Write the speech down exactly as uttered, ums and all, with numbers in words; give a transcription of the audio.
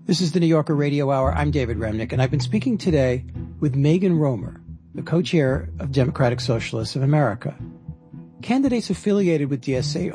This is the New Yorker Radio Hour. I'm David Remnick, and I've been speaking today with Megan Romer, the co-chair of Democratic Socialists of America. Candidates affiliated with D S A